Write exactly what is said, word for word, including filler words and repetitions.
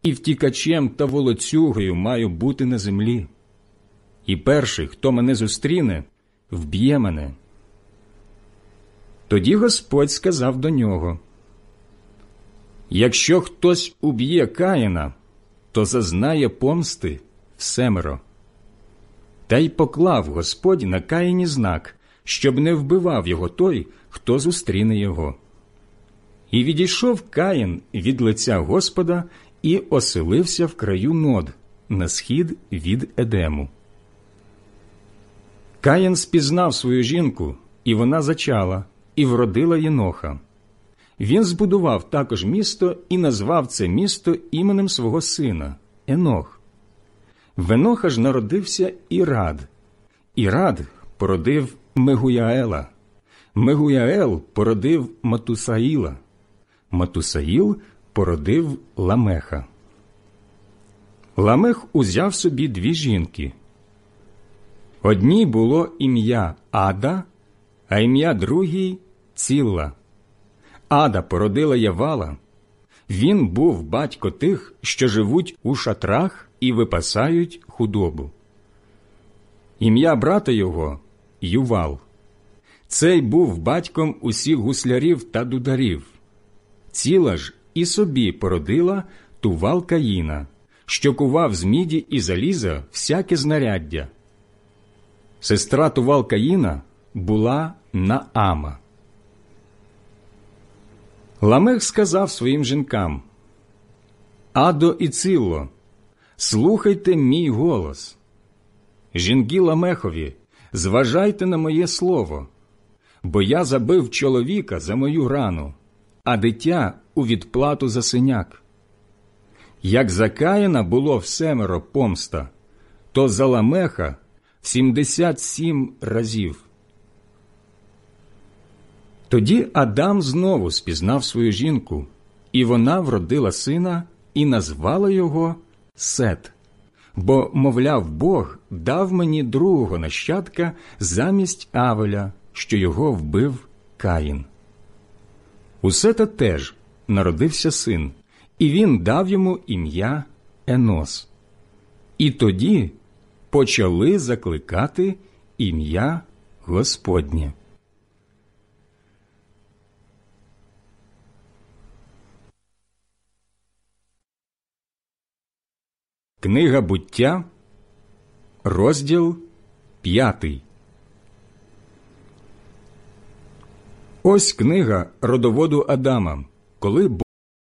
і втікачем та волоцюгою маю бути на землі. І перший, хто мене зустріне, вб'є мене». Тоді Господь сказав до нього: «Якщо хтось уб'є Каїна, то зазнає помсти всемеро». Та й поклав Господь на Каїні знак, щоб не вбивав його той, хто зустріне його. І відійшов Каїн від лиця Господа і оселився в краю Нод, на схід від Едему. Каїн спізнав свою жінку, і вона зачала, і вродила Єноха. Він збудував також місто і назвав це місто іменем свого сина – Енох. В Еноха ж народився Ірад. Ірад породив Мегуяела. Мегуяел породив Матусаїла. Матусаїл породив Ламеха. Ламех узяв собі дві жінки. Одній було ім'я Ада, а ім'я другій – Цілла. Ада породила Явала. Він був батько тих, що живуть у шатрах і випасають худобу. Ім'я брата його – Ювал. Цей був батьком усіх гуслярів та дударів. Ціла ж і собі породила Тувал Каїна, що кував з міді і заліза всяке знаряддя. Сестра Тувал Каїна була Наама. Ламех сказав своїм жінкам: «Адо і Цилло, слухайте мій голос. Жінки Ламехові, зважайте на моє слово, бо я забив чоловіка за мою рану, а дитя у відплату за синяк. Як за Каїна було всемеро помста, то за Ламеха в сімдесят сім разів». Тоді Адам знову спізнав свою жінку, і вона вродила сина і назвала його Сет, бо, мовляв, Бог дав мені другого нащадка замість Авеля, що його вбив Каїн. У Сета теж народився син, і він дав йому ім'я Енос. І тоді почали закликати ім'я Господнє. Книга Буття, розділ п'ятий. Ось книга родоводу Адама, коли Бог